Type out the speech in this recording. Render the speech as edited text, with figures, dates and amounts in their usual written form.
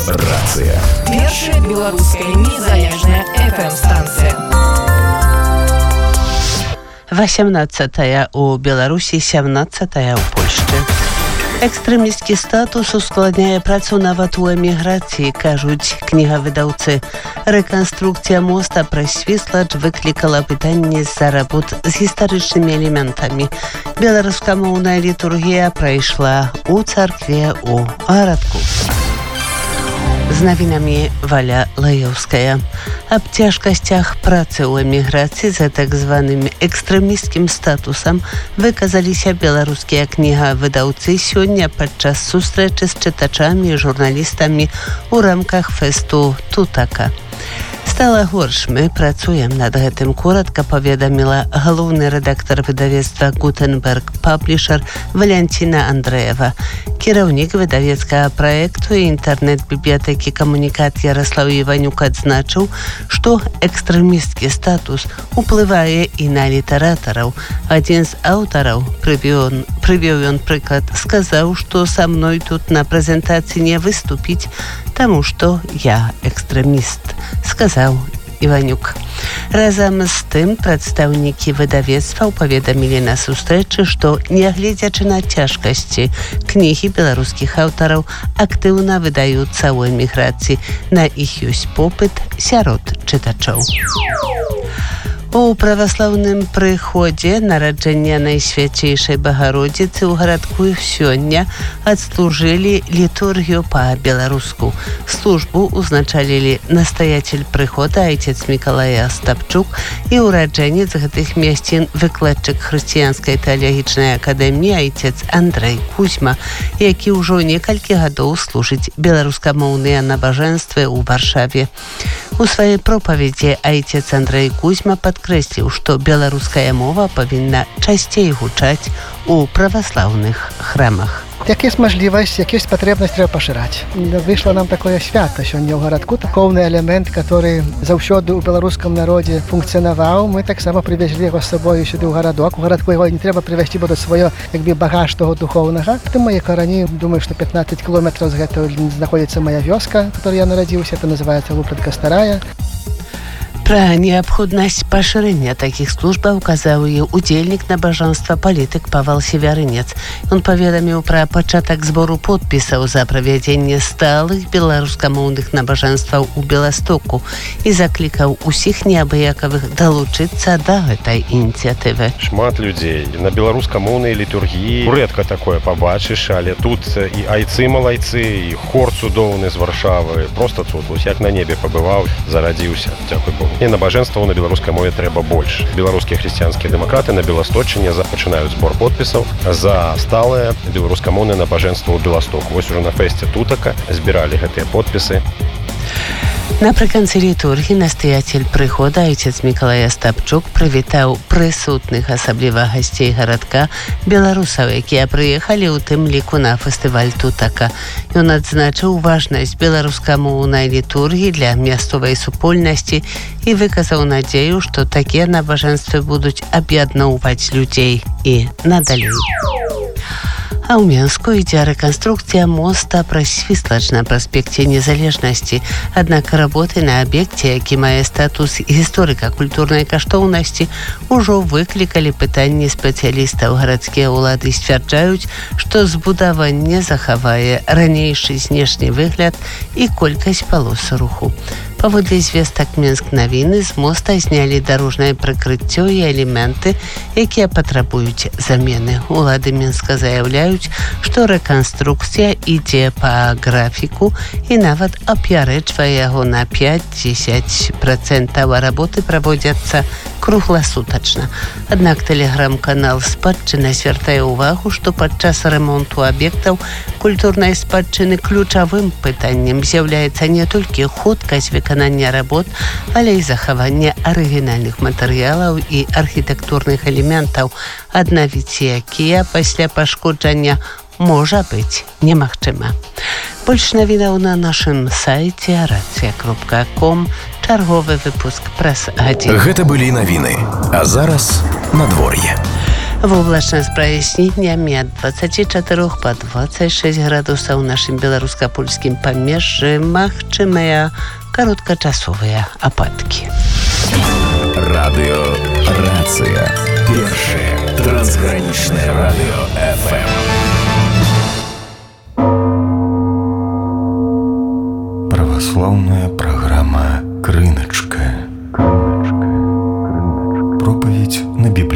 Рацыя. Першая беларуская незалежная FM-станцыя. 18-я у Беларусі, 17-я ў Польшчы. Экстрэмісцкі статус ускладняе працу нават у эміграцыі, кажуць кнігавыдаўцы. Рэканструкцыя моста праз Свіслач выклікала пытанні з-за работ з гістарычнымі элементамі. Беларускамоўная літургія прайшла у царкве ў гарадку. З навінамі Валя Лаёўская. Аб цяжкасцях працы ў эміграцыі за так званым экстрэмісцкім статусам выказаліся беларускія кнігавыдаўцы сёння падчас сустрэчы з чытачамі і журналістамі ў рамках фэсту «Тутака». Стала горш, мы працуем над гэтым, коротка паведаміла галоўны рэдактар выдавецтва «Гутенберг Паблішер» Валянціна Андрэева. Кіраўнік выдавецкага праекту і інтэрнэт-бібліятэкі «Камунікат» Ярослав Іванюк адзначыў, што экстрэмісцкі статус уплывае і на літаратараў. Адзін з аўтараў, прывёў ён прыклад, сказаў, што са мной тут на прэзентацыі не выступіць, таму што я экстрэміст, сказаў Іванюк. Разам з тым прадстаўнікі выдавецтваў паведамілі на сустрэчы, што, нягледзячы на цяжкасці, кнігі беларускіх аўтараў актыўна выдаюцца ў эміграцыі. На іх ёсць попыт сярод чытачоў. У праваслаўным прыходзе нараджэння Найсвяцейшай Багародзіцы ў гарадку сёння адслужылі літургію па-беларуску. Службу узначалілі настаяцель прыхода айцец Мікалай Астапчук і ураджэнец гэтых месцін выкладчык хрысціянскай тэалагічнай акадэміі айцец Андрэй Кузьма, які ўжо некалькі гадоў служыць беларускамоўныя набажэнствы ў Варшаве. У сваёй пропаведзі айцец Андрэй Кузьма падкрэсліў, што беларуская мова павінна часцей гучаць у праваслаўных храмах. Як есть можливость, як есть потребность, треба поширать. Вышло нам такое свято сёння ў гарадку, духовный элемент, который заўсёды ў беларускам народе функцыянаваў. Мы таксама привезли его з собою сюды ў гарадок. У гарадку его не трэба привезти буде свое, якби, багаж того духовнага. Это мои карані, думаю, что 15 километров з гэтага знаходится моя вёска, в которой я народился. Это называется Вупрытка Старая. Пра неабходнасць пашырэння такіх службаў казаў і удзельнік набажэнства палітык Павал Севярынец. Ён паведаміў пра пачатак збору подпісаў за правядзенне сталых беларускамоўных набажэнстваў у Беластоку і заклікаў усіх неабыякавых далучыцца да гэтай ініцыятывы. Шмат людзей на беларускамоўнай літургіі рэдка такое пабачыш, але тут і айцы-малайцы, і хор цудоўны з Варшавы, проста цуд, як на небе пабываў, зарадзіўся, дзякуй Богу. І набажэнстваў на беларускай мове трэба больш. Беларускія хрысціянскія дэмакраты на Беласточчыне пачынаюць збор подпісаў за сталае беларускамоўнае набажэнства ў Беластоку. Вось ужо на фэсце «Тутака» збіралі гэтыя подпісы. Напрыканцы літургіі настаяцель прыхода айцец Мікалай Астапчук прывітаў прысутных, асабліва гасцей гарадка, беларусаў, якія прыехалі ў тым ліку на фестываль «Тутака». Ён адзначыў важнасць беларускамоўнай літургіі для мясцовай супольнасці і выказаў надзею, што такія набажэнствы будуць аб'ядноўваць людзей і надалей. А ў Менску ідзе рэканструкцыя моста праз Свіслач на праспекце Незалежнасці. Аднак работы на аб'екце, які мае статус гісторыка-культурнай каштоўнасці, ужо выклікалі пытанні спецыялістаў. Гарадскія ўлады сцвярджаюць, што збудаванне захавае ранейшы знешні выгляд і колькасць палос руху. Паводле звестак Менск навіны, з моста знялі дарожнае прыкрыццё і элементы, якія патрабуюць замены. Улады Менска заяўляюць, што рэканструкцыя ідзе па графіку і нават апярэджвае яго на 5-10%, а работы праводзяцца кругласутачна. Аднак тэлеграм-канал «Спадчына» звяртае ўвагу, што падчас рамонту аб'ектаў культурнай спадчыны ключавым пытаннем з'яўляецца не толькі хуткасць выканання работ, але і захаванне арыгінальных матэрыялаў і архітэктурных элементаў, аднавіць якія пасля пашкоджання можа быць немагчыма. Больш навінаў на нашым сайце racja.com. Чарговы выпуск праз-1. Гэта былі навіны. А зараз надвор'е. Воблачна з праясненнямі ад 24 па 26 градусаў у нашым беларуска-польскім памежжы магчымыя кароткачасовыя ападкі. Радио «Рация». Первое трансграничное радио ФМ. Православная программа «Крыночка». Проповедь на Библии.